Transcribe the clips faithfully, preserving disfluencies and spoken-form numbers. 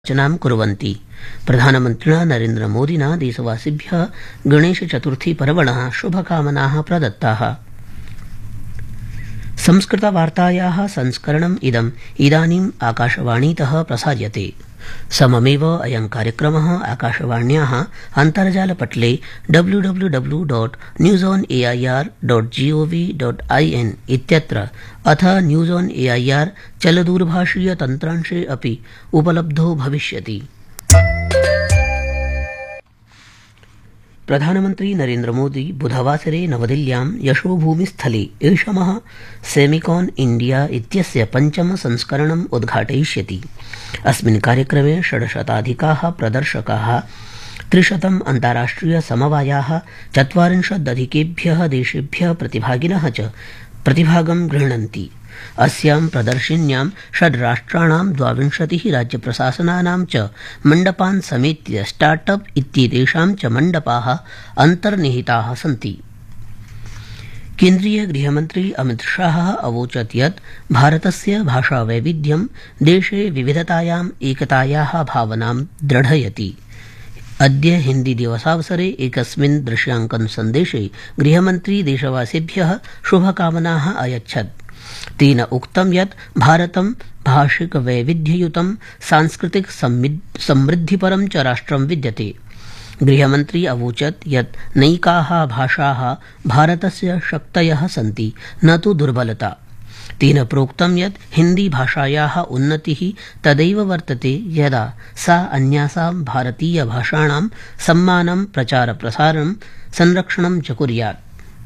रचनां कुर्वन्ति। प्रधानमन्त्रिणा नरेन्द्रमोदिना देशवासिभ्यः गणेशचतुर्थी पर्वणः शुभकामनाः प्रदत्ताः। संस्कृतवार्तायाः संस्करणम् इदम् इदानीम् आकाशवाणीतः प्रसार्यते। सममेव अयं कार्यक्रमः आकाशवाण्याः अन्तर्जालपटले W W W dot news on A I R dot ji O V dot I N इत्यत्र अथ news on A I R चलदूरभाषीयतन्त्रांशे अपि उपलब्धो भविष्यति। प्रधानमन्त्री नरेन्द्रमोदी बुधवासरे नवदिल्ल्यां यशोभूमिस्थले ऐषमः सेमिकॉन इंडिया इत्यस्य पञ्चम संस्करणम् उद्घाटयिष्यति। अस्मिन् कार्यक्रमे षड्शताधिकाः प्रदर्शकाः त्रिशतम् अन्ताराष्ट्रिय समवायाः चत्वारिंशदधिकेभ्यः देशेभ्यः प्रतिभागिनः च प्रतिभागं गृह्णन्ति। अस्यां प्रदर्शिन्यां षड्राष्ट्राणां द्वाविंशतिः राज्यप्रशासनानां च मण्डपान् समेत्य स्टार्टअप इत्येतेषां च मण्डपाः अन्तर्निहिताः सन्ति। केन्द्रीय गृहमन्त्री अमित शाहः अवोचत् यत् भारतस्य भाषावैविध्यं देशे विविधतायाम् एकतायाः भावनां दृढयति। अद्य हिन्दी दिवसावसरे एकस्मिन् दृश्यांकन सन्देशे गृहमन्त्री देशवासिभ्यः शुभकामनाः अयच्छत्। तेन उक्तं यत् भारतं भाषिक वैविध्ययुतं सांस्कृतिक समृद्धिपरं च राष्ट्रं विद्यते। गृहमन्त्री अवोचत् यत् नैकाः भाषाः भारतस्य शक्तयः सन्ति, न तु दुर्बलता। तेन प्रोक्तं यत् हिन्दी भाषायाः उन्नतिः तदैव वर्तते यदा सा अन्यासां भारतीय भाषाणां सम्मानं प्रचारप्रसारणं संरक्षणं च कुर्यात्।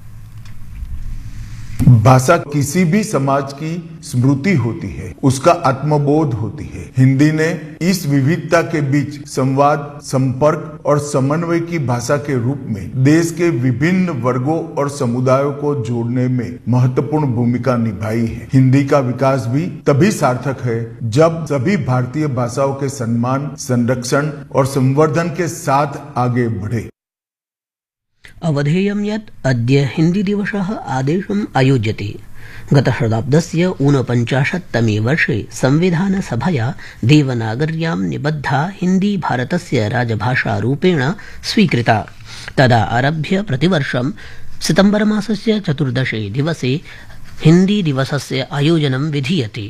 भाषा किसी भी समाज की स्मृति होती है, उसका आत्मबोध होती है। हिंदी ने इस विविधता के बीच संवाद, संपर्क और समन्वय की भाषा के रूप में देश के विभिन्न वर्गों और समुदायों को जोड़ने में महत्वपूर्ण भूमिका निभाई है। हिंदी का विकास भी तभी सार्थक है जब सभी भारतीय भाषाओं के सम्मान, संरक्षण और संवर्धन के साथ आगे बढ़े। अवधेयं यत् अद्य हिन्दी दिवसः आदेशम् आयोज्यते। गतशताब्दस्य ऊनपञ्चाशत्तमे वर्षे संविधानसभया देवनागर्यां निबद्धा हिन्दी भारतस्य राजभाषारूपेण स्वीकृता। तदा आरभ्य प्रतिवर्षं सितम्बरमासस्य चतुर्दशे दिवसे हिन्दी दिवसस्य आयोजनं विधीयते।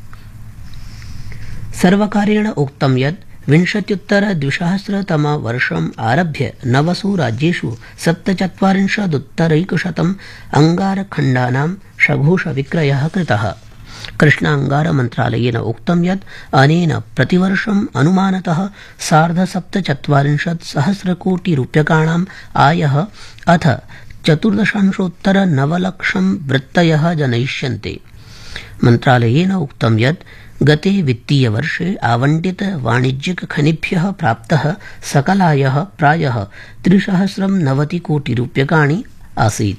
सर्वकारेण उक्तं यत् विंशत्युत्तर द्विसहस्रतमवर्षम् आरभ्य नवसु राज्येषु सप्तचत्वारिंशदुत्तरैकशतम् अंगारखण्डानां सघोषविक्रयः कृतः। कृष्णांगारमन्त्रालयेन उक्तं यत् अनेन प्रतिवर्षम् अनुमानतः सार्धसप्तचत्वारिंशत् सहस्रकोटिरूप्यकाणाम् आयः अथ चतुर्दशांशोत्तर नवलक्षं वृत्तयः जनयिष्यन्ते। मन्त्रालयेन उक्तं यत् गते वित्तीयवर्षे आवंटित वाणिज्यिक खनिभ्यः प्राप्तः सकलायः प्रायः त्रिसहस्रं नवति कोटिरूप्यकाणि आसीत्।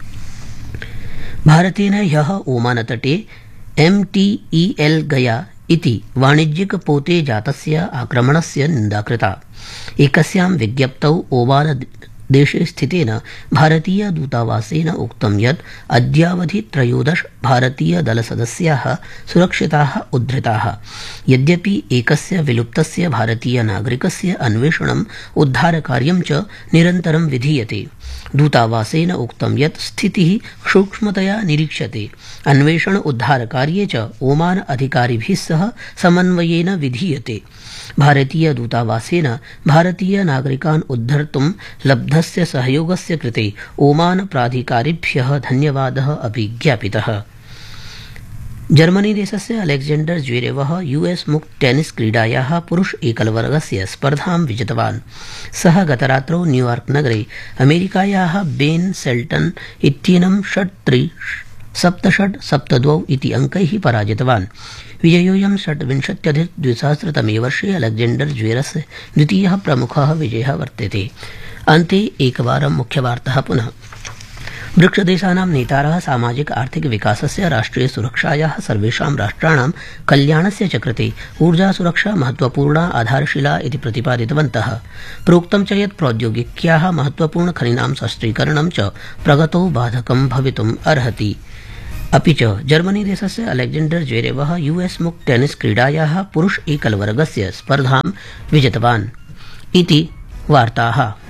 भारतेन ह्यः ओमानतटे एम टी ई एल गया इति वाणिज्यिक पोते जातस्य आक्रमणस्य निन्दा कृता। एकस्यां विज्ञप्तौ ओमान देशे स्थितेन भारतीय दूतावासेन उक्तं यत् अद्यावधि त्रयोदश भारतीय दलसदस्याः सुरक्षिताः उद्धृताः। यद्यपि एकस्य विलुप्तस्य भारतीय नागरिकस्य अन्वेषणम् उद्धारकार्यं च निरन्तरं विधीयते। दूतावासेन उक्तं यत् स्थितिः सूक्ष्मतया निरीक्ष्यते। अन्वेषण उद्धारकार्ये च ओमान अधिकारिभिः सह समन्वयेन विधीयते। भारतीय दूतावासेन भारतीय नागरिकान् उद्धर्तुं लब्धस्य सहयोगस्य कृते ओमान प्राधिकारिभ्यः धन्यवादः अपि ज्ञापितः। जर्मनी देशस्य अलेक्जेंडर ज्वेरेवः यूएस मुक्त टेनिस क्रीडायाः पुरुष एकलवर्गस्य स्पर्धां विजितवान्। सः गतरात्रौ न्यूयॉर्क नगरे अमेरिकायाः बेन सेल्टन इत्येनं षट् त्रि सप्त षट् सप्त द्वौ इति अंकैः पराजितवान्। विजयोऽयं षड्विंशत्यधिक द्विसहस्रतमे वर्षे अलेक्जेंडर ज्वेरस्य द्वितीयः प्रमुखः विजयः वर्तते। अन्ते एकवारं मुख्यवार्ताः पुनः। ब्रिक्सदेशानां नेतारः सामाजिक आर्थिक विकासस्य राष्ट्रिय सुरक्षायाः सर्वेषां राष्ट्राणां कल्याणस्य च कृते ऊर्जासुरक्षा महत्वपूर्णा आधारशिला इति प्रतिपादितवन्तः। प्रोक्तं च यत् प्रौद्योगिक्याः महत्वपूर्ण खनीनां शस्त्रीकरणं च प्रगतौ बाधकं भवितुम् अर्हति। अपि च जर्मनी देशस्य अलेक्जेंडर ज्वेरेवः यूएस मुक्त टेनिस क्रीडायाः पुरुष एकलवर्गस्य स्पर्धां विजितवान् इति वार्ताः।